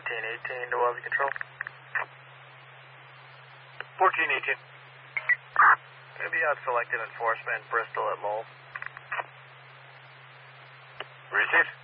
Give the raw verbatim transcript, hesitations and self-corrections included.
fourteen eighteen to Wellesley Control. fourteen eighteen. Going to be on selective enforcement, Bristol at Lowell. Received.